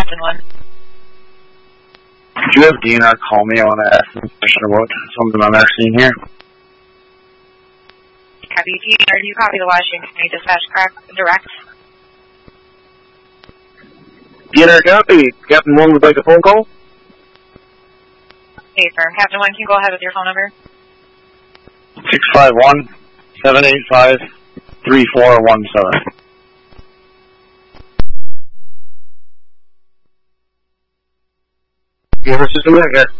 Captain 1. Could you have DNR call me? I want to ask them a question about something on our scene here. Copy. DNR, do you copy the Washington County Dispatch Direct? DNR copy. Captain 1 would like a phone call? Okay, sir. Captain 1, can you go ahead with your phone number? 651-785-3417. Give us just a minute here.